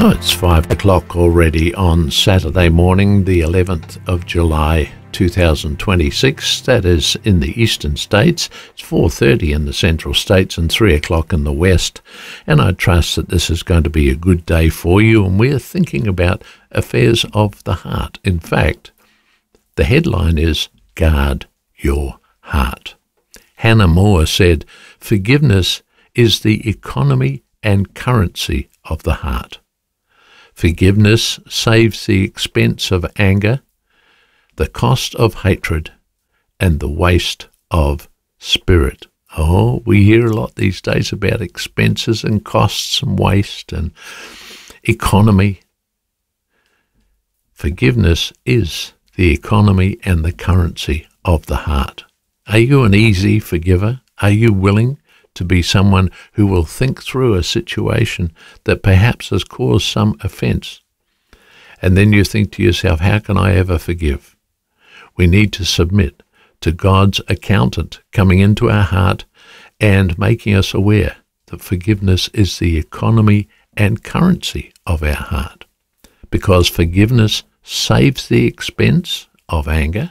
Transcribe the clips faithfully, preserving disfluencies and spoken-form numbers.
Oh, it's five o'clock already on Saturday morning, the eleventh of July, two thousand twenty-six. That is in the eastern states. It's four thirty in the central states and three o'clock in the west. And I trust that this is going to be a good day for you. And we're thinking about affairs of the heart. In fact, the headline is Guard Your Heart. Hannah More said, "Forgiveness is the economy and currency of the heart. Forgiveness saves the expense of anger, the cost of hatred, and the waste of spirit." Oh, we hear a lot these days about expenses and costs and waste and economy. Forgiveness is the economy and the currency of the heart. Are you an easy forgiver? Are you willing to be someone who will think through a situation that perhaps has caused some offence? And then you think to yourself, how can I ever forgive? We need to submit to God's accountant coming into our heart and making us aware that forgiveness is the economy and currency of our heart. Because forgiveness saves the expense of anger,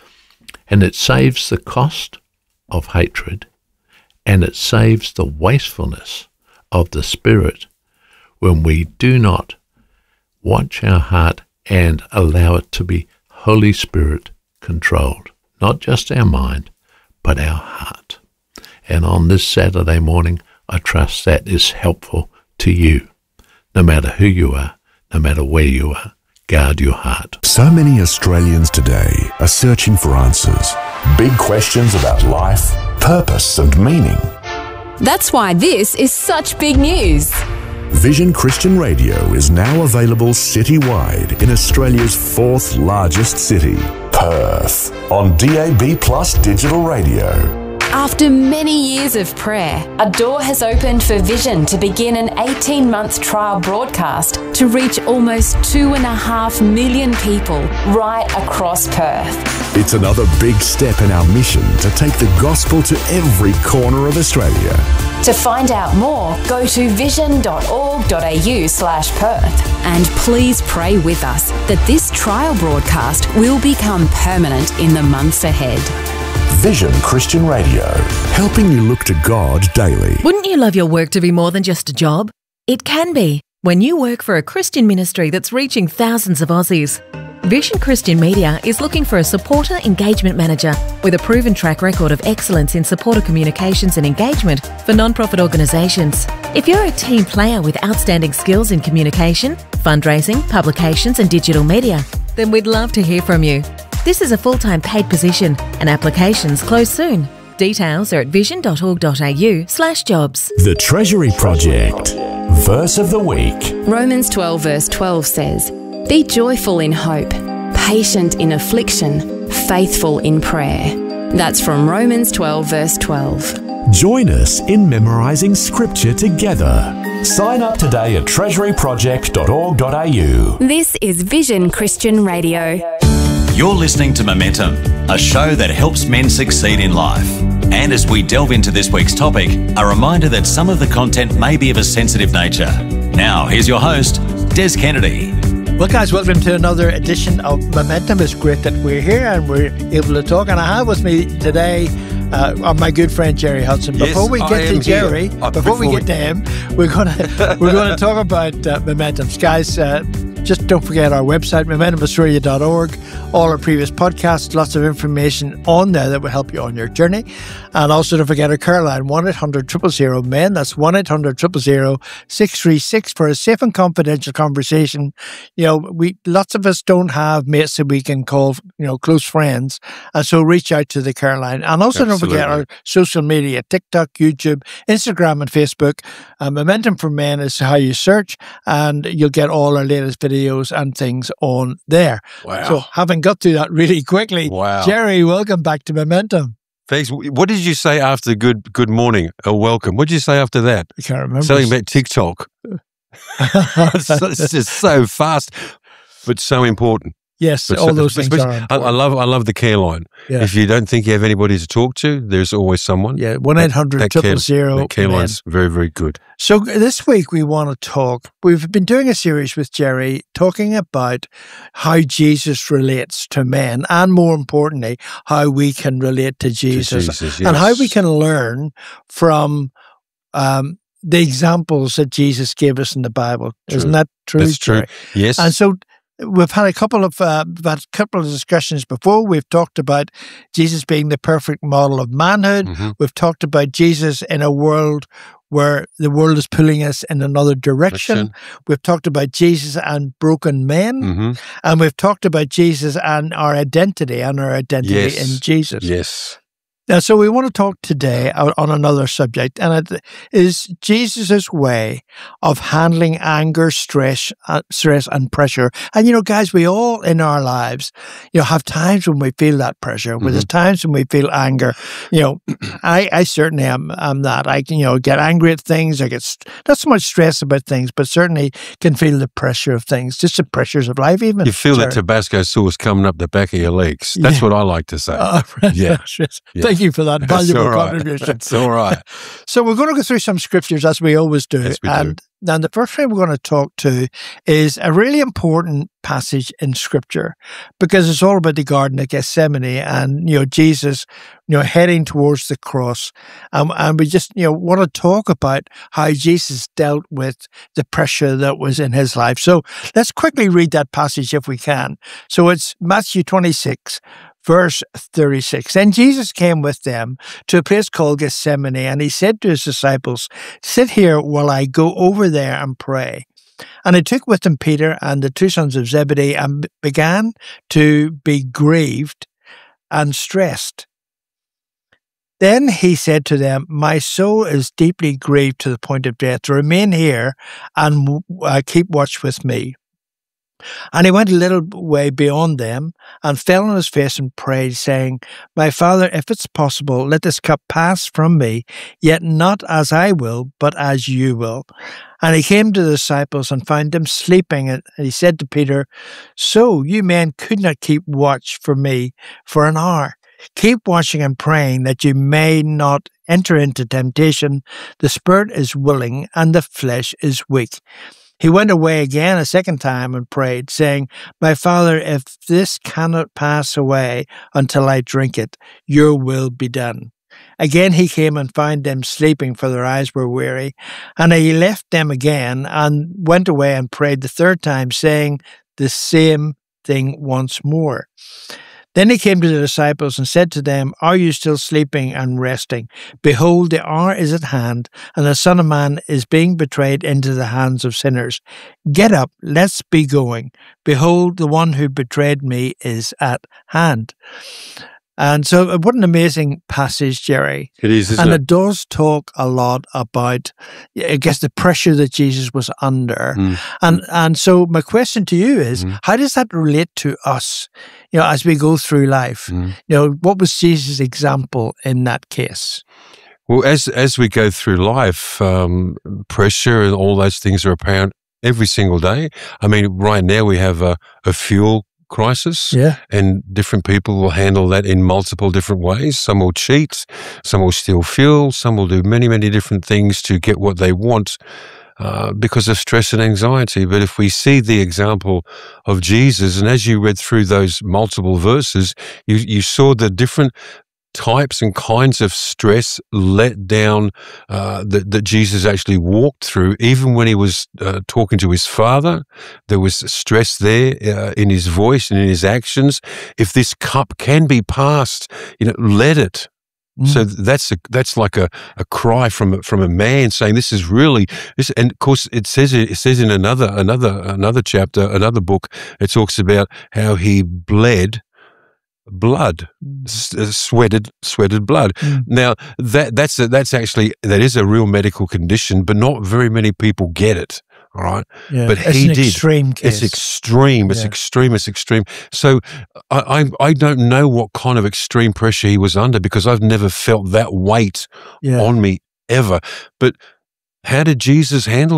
and it saves the cost of hatred, and it saves the wastefulness of the spirit when we do not watch our heart and allow it to be Holy Spirit controlled. Not just our mind, but our heart. And on this Saturday morning, I trust that is helpful to you. No matter who you are, no matter where you are, guard your heart. So many Australians today are searching for answers. Big questions about life, purpose and meaning. That's why this is such big news. Vision Christian Radio is now available citywide in Australia's fourth largest city, Perth, on D A B Plus digital radio. After many years of prayer, a door has opened for Vision to begin an eighteen-month trial broadcast to reach almost two and a half million people right across Perth. It's another big step in our mission to take the gospel to every corner of Australia. To find out more, go to vision.org.au slash Perth. And please pray with us that this trial broadcast will become permanent in the months ahead. Vision Christian Radio, helping you look to God daily. Wouldn't you love your work to be more than just a job? It can be when you work for a Christian ministry that's reaching thousands of Aussies. Vision Christian Media is looking for a supporter engagement manager with a proven track record of excellence in supporter communications and engagement for non-profit organisations. If you're a team player with outstanding skills in communication, fundraising, publications and digital media, then we'd love to hear from you. This is a full-time paid position and applications close soon. Details are at vision.org.au slash jobs. The Treasury Project. Verse of the week. Romans twelve verse twelve says, "Be joyful in hope, patient in affliction, faithful in prayer." That's from Romans twelve verse twelve. Join us in memorising scripture together. Sign up today at treasury project dot org dot a u. This is Vision Christian Radio. You're listening to Momentum, a show that helps men succeed in life. And as we delve into this week's topic, a reminder that some of the content may be of a sensitive nature. Now, here's your host, Des Kennedy. Well, guys, welcome to another edition of Momentum. It's great that we're here and we're able to talk. And I have with me today uh, my good friend Jerry Hudson. Yes, before we get to Jerry, uh, before, before we get we... to him, we're gonna we're gonna talk about uh, Momentums, guys. Uh, Just don't forget our website, momentum australia dot org. All our previous podcasts, lots of information on there that will help you on your journey. And also don't forget our care line, one eight hundred, zero zero, M E N. That's one eight hundred, zero zero, six three six for a safe and confidential conversation. You know, we lots of us don't have mates that we can call, you know, close friends. And so reach out to the care line. And also Absolutely. Don't forget our social media, TikTok, YouTube, Instagram and Facebook. Uh, Momentum for Men is how you search and you'll get all our latest videos. videos and things on there. Wow. So having got through that really quickly, wow. Jerry, welcome back to Momentum. Thanks. What did you say after good good morning or welcome? What did you say after that? I can't remember. Something about TikTok. It's just so fast, but so important. Yes, But all so- those things especially- are I, important. I love I love the care line. Yeah. If you don't think you have anybody to talk to, there's always someone. Yeah, one eight hundred That care- triple zero. that care line's very, very good. So this week we want to talk. We've been doing a series with Jerry talking about how Jesus relates to men, and more importantly, how we can relate to Jesus, Jesus, and how yes. we can learn from um, the examples that Jesus gave us in the Bible. True. Isn't that true? That's true. Jerry? Yes. And so we've had a couple of uh, we've had a couple of discussions before. We've talked about Jesus being the perfect model of manhood. Mhm. We've talked about Jesus in a world where the world is pulling us in another direction. Direction. We've talked about Jesus and broken men, hmm and we've talked about Jesus and our identity and our identity Yes. in Jesus. Yes. And so we want to talk today on on another subject, and it is Jesus' way of handling anger, stress, uh, stress, and pressure. And you know, guys, we all in our lives, you know, have times when we feel that pressure. Where there's times when we feel anger. You know, I, I certainly am, am that. I can, you know, get angry at things. I get st- not so much stressed about things, but certainly can feel the pressure of things, just the pressures of life. Even You feel that Jerry. Tabasco sauce coming up the back of your legs. That's Yeah. what I like to say. Uh, Yeah. yes. Yeah. Thank you for that That's valuable all right. contribution. That's all right. So we're going to go through some scriptures as we always do. Yes, we do. and then the first thing we're going to talk to is a really important passage in scripture, because it's all about the Garden of Gethsemane and, you know, Jesus, you know, heading towards the cross. Um, and we just, you know, want to talk about how Jesus dealt with the pressure that was in his life. So let's quickly read that passage if we can. So it's Matthew twenty-six, verse thirty-six. Then Jesus came with them to a place called Gethsemane, and he said to his disciples, "Sit here while I go over there and pray." And he took with him Peter and the two sons of Zebedee and b- began to be grieved and stressed. Then he said to them, "My soul is deeply grieved to the point of death. Remain here and uh, keep watch with me." And he went a little way beyond them and fell on his face and prayed, saying, "My Father, if it's possible, let this cup pass from me, yet not as I will, but as you will." And he came to the disciples and found them sleeping. And he said to Peter, "So you men could not keep watch for me for an hour. Keep watching and praying that you may not enter into temptation. The spirit is willing and the flesh is weak." He went away again a second time and prayed, saying, "My Father, if this cannot pass away until I drink it, your will be done." Again he came and found them sleeping, for their eyes were weary. And he left them again and went away and prayed the third time, saying the same thing once more. Then he came to the disciples and said to them, "Are you still sleeping and resting? Behold, the hour is at hand, and the Son of Man is being betrayed into the hands of sinners. Get up, let's be going. Behold, the one who betrayed me is at hand." And so uh, what an amazing passage, Jerry. It is, isn't And it? it does talk a lot about, I guess, the pressure that Jesus was under. Mm. And and so my question to you is, Mm. how does that relate to us, you know, as we go through life? Mm. You know, what was Jesus' example in that case? Well, as as we go through life, um, pressure and all those things are apparent every single day. I mean, right now we have a, a fuel crisis, Yeah. and different people will handle that in multiple different ways. Some will cheat, some will steal fuel, some will do many, many different things to get what they want uh, because of stress and anxiety. But if we see the example of Jesus, and as you read through those multiple verses, you, you saw the different types and kinds of stress, let down uh, that, that Jesus actually walked through. Even when he was uh, talking to his Father, there was stress there uh, in his voice and in his actions. If this cup can be passed, you know, let it. Mm. So that's a, that's like a, a cry from a, from a man saying, "This is really this." And of course, it says it says in another another another chapter, another book, it talks about how he bled blood, s- uh, sweated, sweated blood. Mm. Now that that's a, that's actually that is a real medical condition, but not very many people get it. All right, Yeah. but it's he an did. extreme case. It's extreme. It's Yeah. extreme. It's extreme. So I, I I don't know what kind of extreme pressure he was under, because I've never felt that weight yeah. on me ever. But how did Jesus handle that?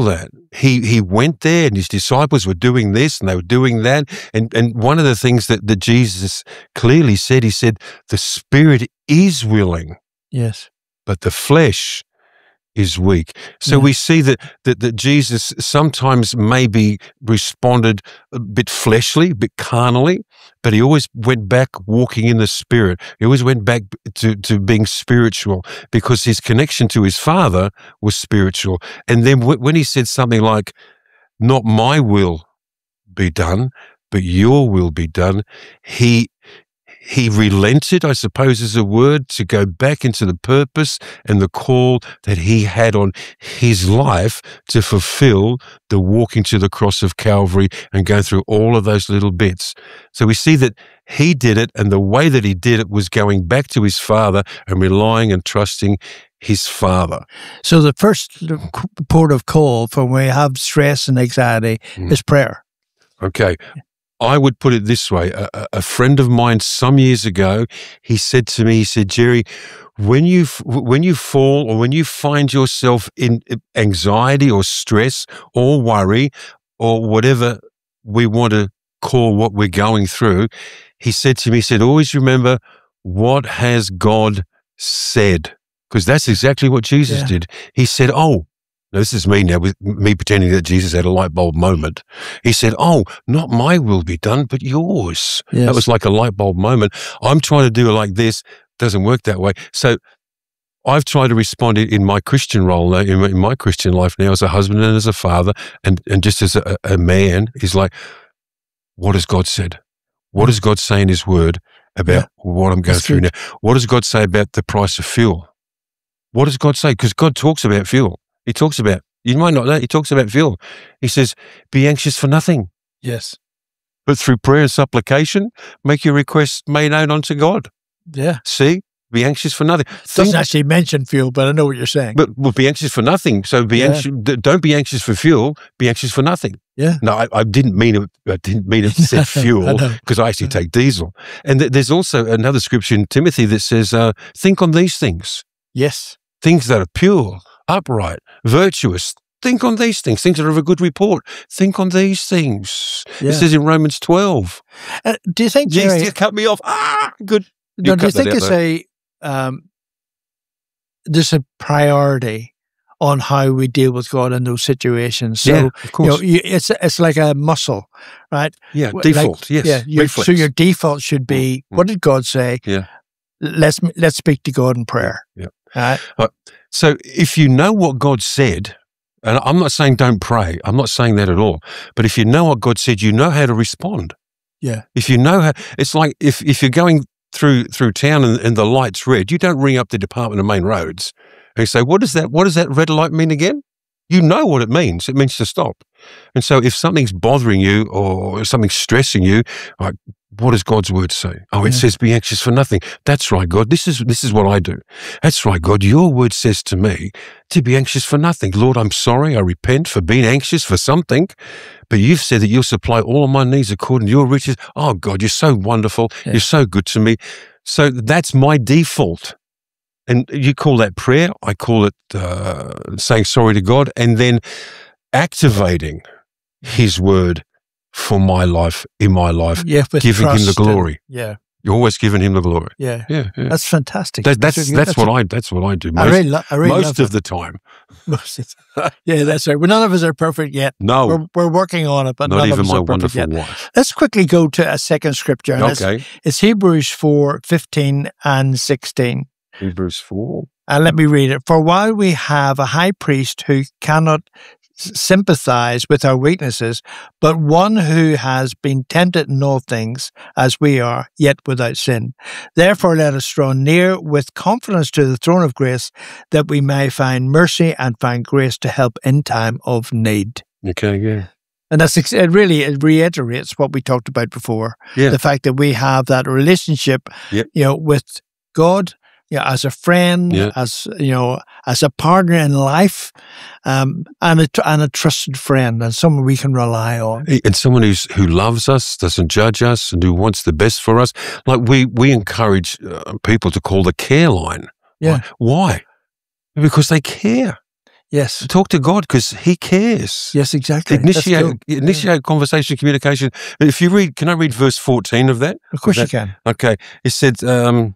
he he went there and his disciples were doing this and they were doing that. And, and one of the things that, that Jesus clearly said, he said, the spirit is willing, Yes. but the flesh is weak. So Yeah. we see that, that that Jesus sometimes maybe responded a bit fleshly, a bit carnally, but he always went back walking in the spirit. He always went back to, to being spiritual because his connection to his Father was spiritual. And then w- when he said something like, not my will be done, but your will be done, he He relented, I suppose is a word, to go back into the purpose and the call that he had on his life to fulfill the walking to the cross of Calvary and go through all of those little bits. So we see that he did it, and the way that he did it was going back to his Father and relying and trusting his Father. So the first port of call for when we have stress and anxiety Mm. is prayer. Okay. I would put it this way. A, a- a friend of mine some years ago, he said to me, he said, Jerry, when you, f- when you fall or when you find yourself in anxiety or stress or worry or whatever we want to call what we're going through, he said to me, he said, always remember, what has God said? Because that's exactly what Jesus Yeah. did. He said, oh, now, this is me now, with me pretending that Jesus had a light bulb moment. He said, oh, not my will be done, but yours. Yes. That was like a light bulb moment. I'm trying to do it like this. Doesn't work that way. So I've tried to respond in in my Christian role, now, in my, in my Christian life now as a husband and as a father and, and just as a, a man, is like, what has God said? What does God say in his word about Yeah. what I'm going That's through good. now? What does God say about the price of fuel? What does God say? Because God talks about fuel. He talks about, you might not know, he talks about fuel. He says, be anxious for nothing, Yes. but through prayer and supplication, make your requests made known unto God. Yeah. See, be anxious for nothing. Doesn't Think- actually mention fuel, but I know what you're saying. but well, be anxious for nothing. So be Yeah. anxious. d- Don't be anxious for fuel. Be anxious for nothing. Yeah. No, I, I didn't mean it. I didn't mean it said I fuel know. because I actually take diesel. And th- there's also another scripture in Timothy that says, uh, "Think on these things, Yes. things that are pure, upright, virtuous. Think on these things, things that are of a good report. Think on these things." Yeah. It says in Romans twelve. Uh, do you think, Jeez, Jerry, you cut me off. Ah, good. no, You do you cut that think out, it's though. a, um, there's a priority on how we deal with God in those situations? So, Yeah, of you course. know, you, it's, it's like a muscle, right? yeah, Like- default. yes, Yeah. Your, reflex. so your default should be, Mm. what did God say? Yeah. Let's, let's speak to God in prayer. Yeah. Right? So if you know what God said, and I'm not saying don't pray, I'm not saying that at all, but if you know what God said, you know how to respond. Yeah. If you know how, it's like if, if you're going through through town and, and the light's red, you don't ring up the Department of Main Roads and say, what does that, what does that red light mean again? You know what it means. It means to stop. And so if something's bothering you or something's stressing you, like, what does God's word say? Oh, it Yeah. says be anxious for nothing. That's right, God. This is this is what I do. That's right, God. Your word says to me to be anxious for nothing. Lord, I'm sorry. I repent for being anxious for something, but you've said that you'll supply all of my needs according to your riches. Oh, God, you're so wonderful. Yeah. You're so good to me. So that's my default. And you call that prayer. I call it uh, saying sorry to God and then activating his word for my life, in my life, Yeah. With giving him the trust and- glory. yeah. You're always giving him the glory. Yeah. Yeah, yeah. That's fantastic. That, that's really- that's what I that's what I do I most, really, lo- I really love most of it. the time. Most of the- yeah, that's right. Well, none of us are perfect yet. No, We're, we're working on it, but not none even of us my are perfect wonderful yet. wife. Let's quickly go to a second scripture. and It's, Okay, it's Hebrews four, fifteen and sixteen. Hebrews four. And let me read it. For while we have a high priest who cannot s- sympathize with our weaknesses, but one who has been tempted in all things as we are, yet without sin. Therefore, let us draw near with confidence to the throne of grace, that we may find mercy and find grace to help in time of need. Okay, yeah, And that's ex- it really it reiterates what we talked about before. yeah, The fact that we have that relationship, Yep. you know, with God, you know, as a friend, Yeah. as you know, as a partner in life, um, and a tr- and a trusted friend, and someone we can rely on. and someone who's who loves us, doesn't judge us, and who wants the best for us. Like we we encourage uh, people to call the care line. Yeah. Why? Because they care. Yes. Talk to God because He cares. Yes, exactly. Initiate, That's cool. initiate Yeah. conversation, communication. If you read, can I read verse fourteen of that? Of course Of you that? can. Okay. It said, um,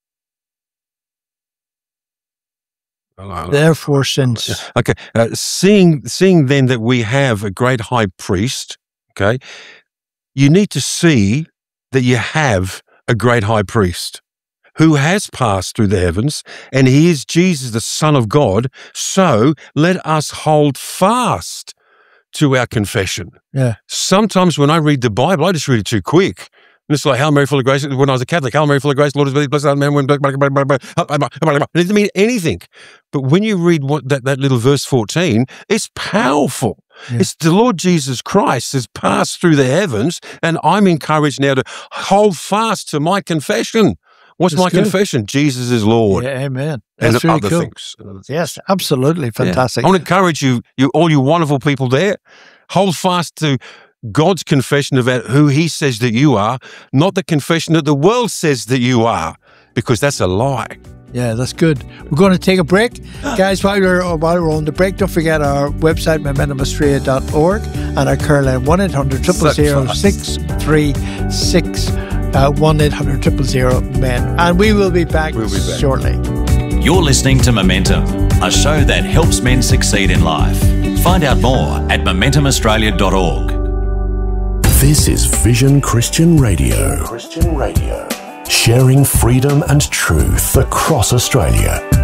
Therefore, since okay, uh, seeing seeing then that we have a great high priest, okay, you need to see that you have a great high priest who has passed through the heavens, and he is Jesus, the Son of God. So let us hold fast to our confession. yeah, Sometimes when I read the Bible, I just read it too quick. And it's like, Hail Mary, full of grace. When I was a Catholic, Hail Mary, full of grace, Lord is with thee, blessed art thou among women. It doesn't mean anything. But when you read what that, that little verse fourteen, it's powerful. Yeah. It's the Lord Jesus Christ has passed through the heavens, and I'm encouraged now to hold fast to my confession. What's That's my good. confession? Jesus is Lord. yeah, amen. And That's really other cool. things. Yes, absolutely fantastic. Yeah. I want to encourage you, you, all you wonderful people there, hold fast to God's confession about who He says that you are, not the confession that the world says that you are, because that's a lie. Yeah, that's good. We're going to take a break. Guys, while we're, while we're on the break, don't forget our website, momentum australia dot org, and our care line, one eight hundred, zero zero zero, six three six, one eight hundred, zero zero zero, men. And we will be back, We'll be back. shortly. You're listening to Momentum, a show that helps men succeed in life. Find out more at momentum australia dot org. This is Vision Christian Radio. Christian Radio. Sharing freedom and truth across Australia.